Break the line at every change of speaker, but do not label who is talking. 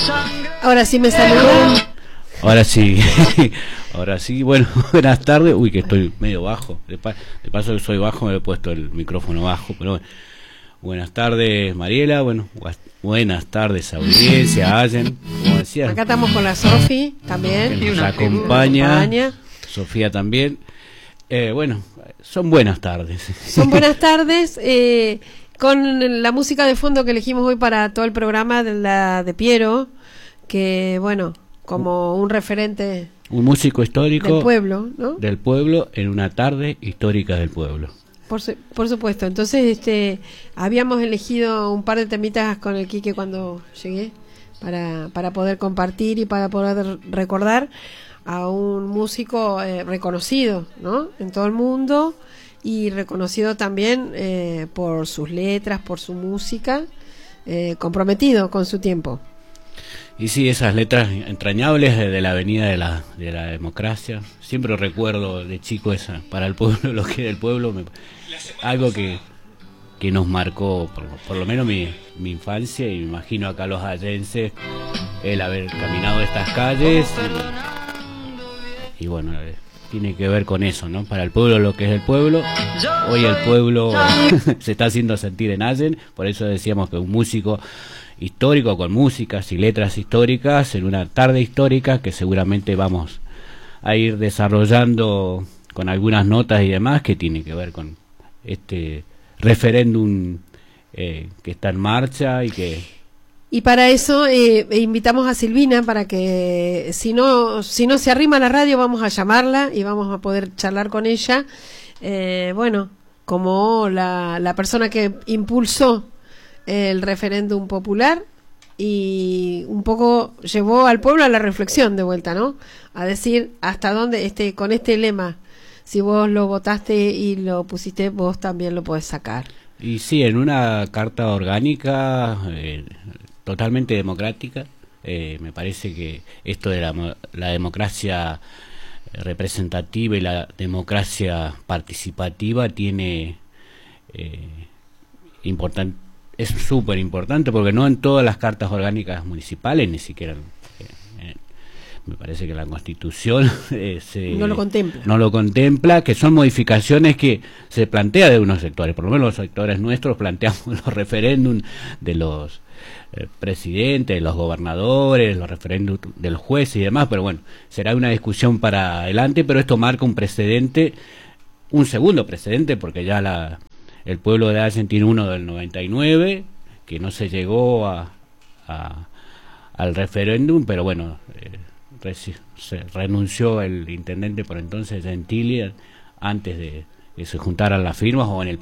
Ahora sí me saludan.
Ahora sí, ahora sí, bueno, buenas tardes. Uy, que estoy medio bajo. De paso que soy bajo, me he puesto el micrófono bajo, pero bueno. Buenas tardes, Mariela. Bueno, buenas tardes, audiencia, Allen. Como decía,
acá estamos con la Sofi también.
que nos acompaña. Sofía también. Bueno, son buenas tardes.
Son buenas tardes. Con la música de fondo que elegimos hoy para todo el programa, de la de Piero, que bueno, como un referente,
un músico histórico
del pueblo, ¿no?
Del pueblo, en una tarde histórica del pueblo.
Por supuesto. Entonces, habíamos elegido un par de temitas con el Quique cuando llegué para poder compartir y para poder recordar a un músico reconocido, ¿no? En todo el mundo, y reconocido también por sus letras, por su música, comprometido con su tiempo.
Y sí, esas letras entrañables de la avenida de la democracia. Siempre recuerdo de chico esa, para el pueblo, lo que era el pueblo, algo que nos marcó, por lo menos mi infancia, y me imagino acá los allenses, el haber caminado estas calles, y bueno, tiene que ver con eso, ¿no? Para el pueblo lo que es el pueblo. Hoy el pueblo se está haciendo sentir en Allen, por eso decíamos que un músico histórico con músicas y letras históricas en una tarde histórica que seguramente vamos a ir desarrollando con algunas notas y demás que tiene que ver con este referéndum que está en marcha y
para eso invitamos a Silvina para que si no se arrima a la radio, vamos a llamarla y vamos a poder charlar con ella, bueno, como la persona que impulsó el referéndum popular y un poco llevó al pueblo a la reflexión de vuelta, ¿no? A decir hasta dónde con este lema, si vos lo votaste y lo pusiste, vos también lo podés sacar.
Y sí, en una carta orgánica totalmente democrática, me parece que esto de la democracia representativa y la democracia participativa tiene es súper importante, porque no en todas las cartas orgánicas municipales, ni siquiera me parece que la Constitución no lo contempla, que son modificaciones que se plantea de unos sectores, por lo menos los sectores nuestros planteamos los referéndums de los presidentes, de los gobernadores, los referéndums de los jueces y demás, pero bueno, será una discusión para adelante, pero esto marca un precedente, un segundo precedente, porque ya el pueblo de Allen tiene uno del 99, que no se llegó al referéndum, pero bueno, se renunció el intendente por entonces, Gentili, antes de que se juntaran las firmas, o en el